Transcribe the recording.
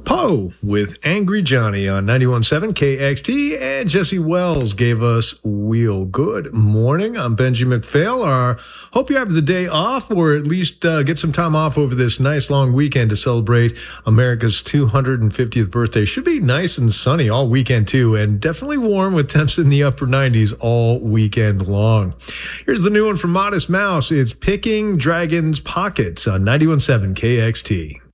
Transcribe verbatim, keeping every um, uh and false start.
Poe with Angry Johnny on ninety-one point seven K X T, and Jesse Wells gave us Wheel. Good morning. I'm Benji McPhail. Our, hope you have the day off, or at least uh, get some time off over this nice long weekend to celebrate America's two hundred fiftieth birthday. Should be nice and sunny all weekend too, and definitely warm with temps in the upper nineties all weekend long. Here's the new one from Modest Mouse. It's Picking Dragon's Pockets on ninety-one point seven K X T.